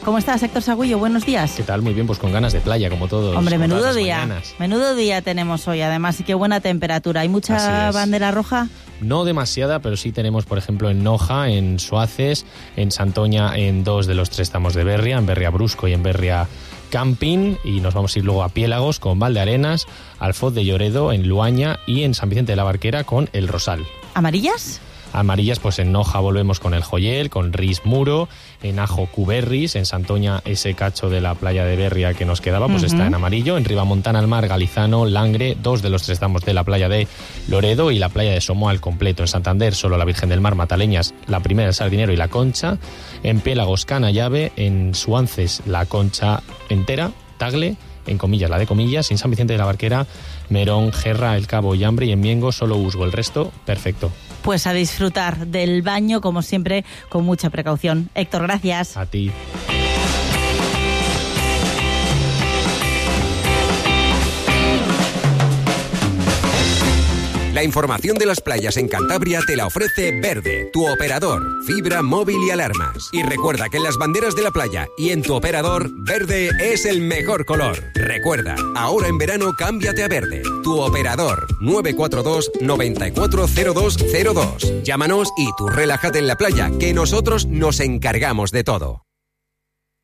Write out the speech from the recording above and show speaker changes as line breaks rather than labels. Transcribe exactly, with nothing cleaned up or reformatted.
¿Cómo estás, Héctor Sagullo? Buenos días.
¿Qué tal? Muy bien, pues con ganas de playa, como todos.
Hombre, menudo día.
Mañanas.
Menudo día tenemos hoy, además, y qué buena temperatura. ¿Hay mucha bandera roja?
No demasiada, pero sí tenemos, por ejemplo, en Noja, en Suaces, en Santoña, en dos de los tres tramos de Berria, en Berria Brusco y en Berria Camping, y nos vamos a ir luego a Piélagos con Valdearenas, Alfoz de Lloredo, en Luaña y en San Vicente de la Barquera con El Rosal.
¿Amarillas?
Amarillas, pues en Noja volvemos con el Joyel, con Ris Muro, en Ajo Cuberris, en Santoña ese cacho de la playa de Berria que nos quedaba, pues uh-huh. está en amarillo, en Ribamontana al Mar, Galizano, Langre, dos de los tres tramos de la playa de Loredo y la playa de Somoa al completo. En Santander solo la Virgen del Mar, Mataleñas, la Primera, el Sardinero y la Concha, en Piélagos, Canallave, en Suances la Concha entera, Tagle, en Comillas la de Comillas, en San Vicente de la Barquera, Merón, Gerra, El Cabo y Hambre, y en Miengo solo Usgo, el resto perfecto.
Pues a disfrutar del baño, como siempre, con mucha precaución. Héctor, gracias.
A ti.
La información de las playas en Cantabria te la ofrece Verde, tu operador, fibra, móvil y alarmas. Y recuerda que en las banderas de la playa y en tu operador, verde es el mejor color. Recuerda, ahora en verano cámbiate a Verde, tu operador, nueve cuatro dos, nueve cuatro cero dos cero dos. Llámanos y tú relájate en la playa, que nosotros nos encargamos de todo.